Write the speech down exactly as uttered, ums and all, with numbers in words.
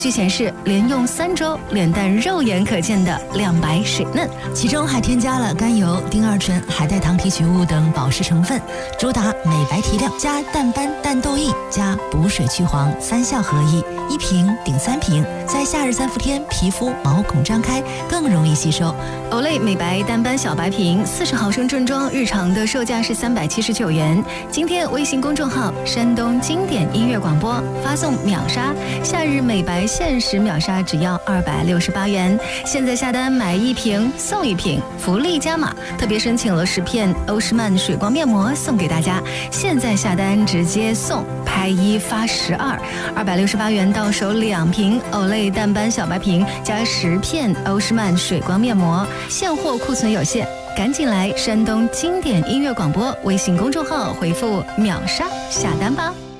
据显示，连用三周，脸蛋肉眼可见的亮白水嫩， 其中还添加了甘油、丁二醇、海带糖提取物等保湿成分，主打美白提亮加淡斑淡痘印加补水去黄三效合一，一瓶顶三瓶，在夏日三伏天皮肤毛孔张开，更容易吸收。 Olay 美白淡斑小白瓶四十毫升正装，日常的售价是三百七十九元。今天微信公众号山东经典音乐广播发送秒杀夏日美白限时秒杀，只要二百六十八元。现在下单买一瓶送一瓶，福利加码，特别申请了十片欧诗漫水光面膜送给大家。现在下单直接送，拍一发十二，二百六十八元到手两瓶 Olay 淡斑小白瓶加十片欧诗漫水光面膜。现货库存有限，赶紧来山东经典音乐广播微信公众号回复秒杀下单吧。